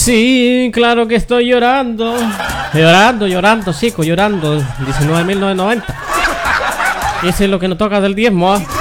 Sí, claro que estoy llorando. Llorando, chico, llorando. 19.990. Ese es lo que nos toca del diezmo, ¿eh?